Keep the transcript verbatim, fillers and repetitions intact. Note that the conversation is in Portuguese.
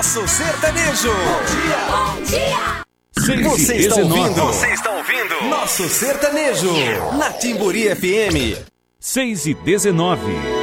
Nosso sertanejo. Bom dia. Bom dia. Você está ouvindo? Você está ouvindo? Nosso sertanejo. Na Timburi F M. seis e dezenove.